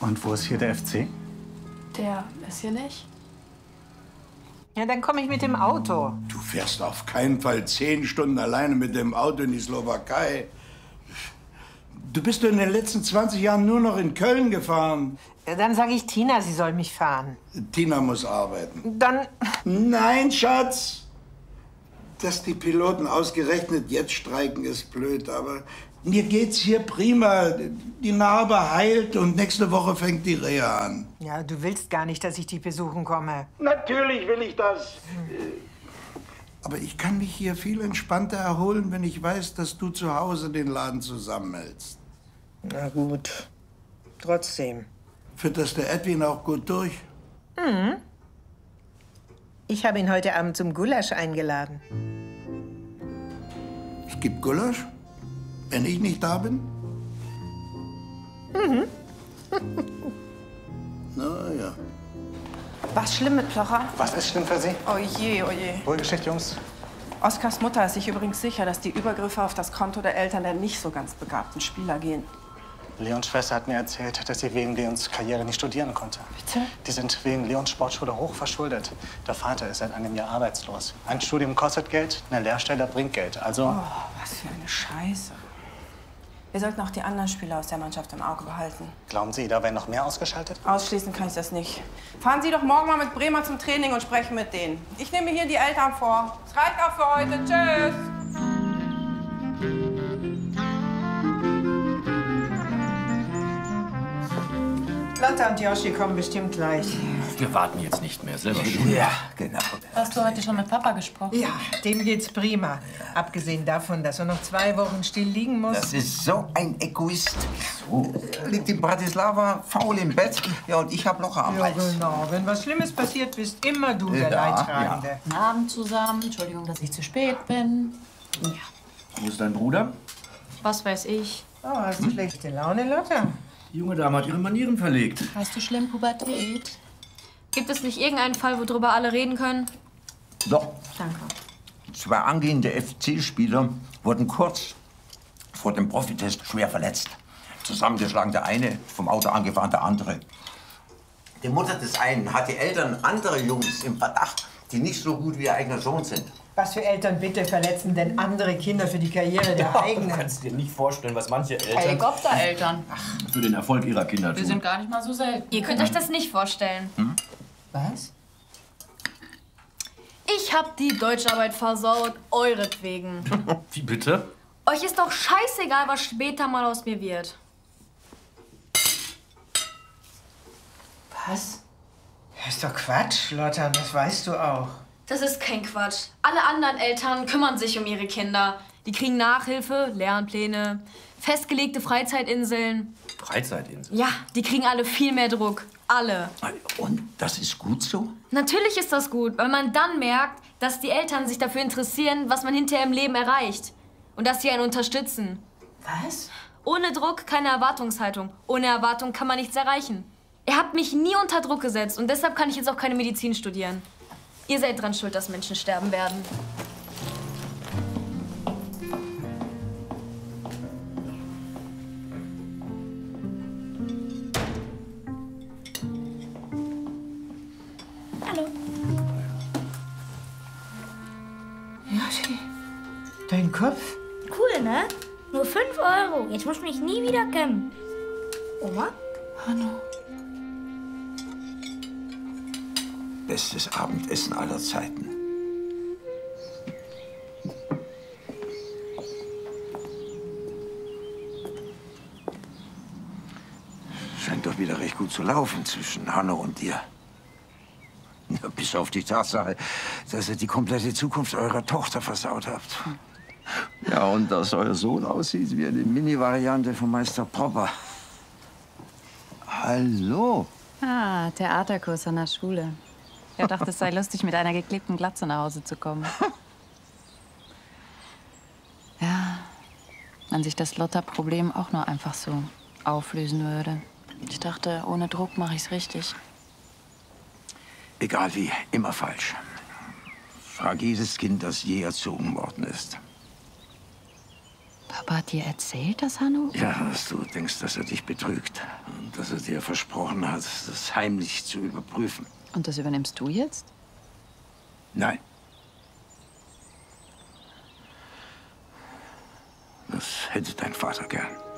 Und wo ist hier der FC? Der ist hier nicht. Ja, dann komme ich mit dem Auto. Du fährst auf keinen Fall 10 Stunden alleine mit dem Auto in die Slowakei. Du bist doch in den letzten 20 Jahren nur noch in Köln gefahren. Ja, dann sage ich Tina, sie soll mich fahren. Tina muss arbeiten. Dann... Nein, Schatz! Dass die Piloten ausgerechnet jetzt streiken, ist blöd, aber mir geht's hier prima. Die Narbe heilt und nächste Woche fängt die Reha an. Ja, du willst gar nicht, dass ich dich besuchen komme. Natürlich will ich das. Aber ich kann mich hier viel entspannter erholen, wenn ich weiß, dass du zu Hause den Laden zusammenhältst. Na gut, trotzdem. Fütterst der Edwin auch gut durch? Mhm. Ich habe ihn heute Abend zum Gulasch eingeladen. Es gibt Gulasch? Wenn ich nicht da bin? Mhm. Na ja. Was schlimm mit Plocher? Was ist schlimm für Sie? Oh je, oh je. Ruhige Geschichte, Jungs. Oskars Mutter ist sich übrigens sicher, dass die Übergriffe auf das Konto der Eltern der nicht so ganz begabten Spieler gehen. Leons Schwester hat mir erzählt, dass sie wegen Leons Karriere nicht studieren konnte. Bitte? Die sind wegen Leons Sportschule hoch verschuldet. Der Vater ist seit einem Jahr arbeitslos. Ein Studium kostet Geld, eine Lehrstelle bringt Geld. Also... Oh, was für eine Scheiße. Wir sollten auch die anderen Spieler aus der Mannschaft im Auge behalten. Glauben Sie, da werden noch mehr ausgeschaltet? Ausschließen kann ich das nicht. Fahren Sie doch morgen mal mit Bremer zum Training und sprechen mit denen. Ich nehme hier die Eltern vor. Es reicht auch für heute. Tschüss. Lotta und Joshi kommen bestimmt gleich. Wir warten jetzt nicht mehr. Selber Ja, genau. Hast du heute schon mit Papa gesprochen? Ja, dem geht's prima. Abgesehen davon, dass er noch 2 Wochen still liegen muss. Das ist so ein Egoist. So. Er liegt in Bratislava, faul im Bett. Ja, und ich hab Locher am Ja, Hals. genau. Wenn was Schlimmes passiert, bist immer du der Ja, Leidtragende. Guten Abend zusammen. Entschuldigung, dass ich zu spät bin. Ja. Wo ist dein Bruder? Was weiß ich. Oh, hast du schlechte Laune, Lotta? Die junge Dame hat ihre Manieren verlegt. Hast du schlimm Pubertät? Gibt es nicht irgendeinen Fall, worüber alle reden können? Doch. Danke. 2 angehende FC-Spieler wurden kurz vor dem Profitest schwer verletzt. Zusammengeschlagen der eine, vom Auto angefahren der andere. Die Mutter des einen hat die Eltern anderer Jungs im Verdacht, die nicht so gut wie ihr eigener Sohn sind. Was für Eltern bitte verletzen denn andere Kinder für die Karriere der Du eigenen? kannst dir nicht vorstellen, was manche Eltern Helikoptereltern. für den Erfolg ihrer Kinder Wir tun. sind gar nicht mal so selten. Ihr könnt euch das nicht vorstellen. Was? Ich hab die Deutscharbeit versaut, euretwegen. Wie bitte? Euch ist doch scheißegal, was später mal aus mir wird. Was? Das ist doch Quatsch, Lotta, das weißt du auch. Das ist kein Quatsch. Alle anderen Eltern kümmern sich um ihre Kinder. Die kriegen Nachhilfe, Lernpläne, festgelegte Freizeitinseln. Freizeitinseln? Ja, die kriegen alle viel mehr Druck. Alle. Und das ist gut so? Natürlich ist das gut, weil man dann merkt, dass die Eltern sich dafür interessieren, was man hinterher im Leben erreicht. Und dass sie einen unterstützen. Was? Ohne Druck keine Erwartungshaltung. Ohne Erwartung kann man nichts erreichen. Ihr habt mich nie unter Druck gesetzt und deshalb kann ich jetzt auch keine Medizin studieren. Ihr seid dran schuld, dass Menschen sterben werden. Hallo. Joshi, dein Kopf? Cool, ne? Nur 5 Euro. Jetzt muss ich mich nie wieder kämmen. Oma? Hanno. Bestes Abendessen aller Zeiten. Scheint doch wieder recht gut zu laufen zwischen Hanno und dir. Ja, bis auf die Tatsache, dass ihr die komplette Zukunft eurer Tochter versaut habt. Ja, und dass euer Sohn aussieht wie eine Mini-Variante von Meister Popper. Hallo. Ah, Theaterkurs an der Schule. Er dachte, es sei lustig, mit einer geklebten Glatze nach Hause zu kommen. Ja, wenn sich das Lotta-Problem auch nur einfach so auflösen würde. Ich dachte, ohne Druck mache ich's richtig. Egal wie, immer falsch. Frag jedes Kind, das je erzogen worden ist. Papa. Papa hat dir erzählt, dass Hanno... Ja, dass du denkst, dass er dich betrügt. Und dass er dir versprochen hat, das heimlich zu überprüfen. Und das übernimmst du jetzt? Nein. Das hätte dein Vater gern.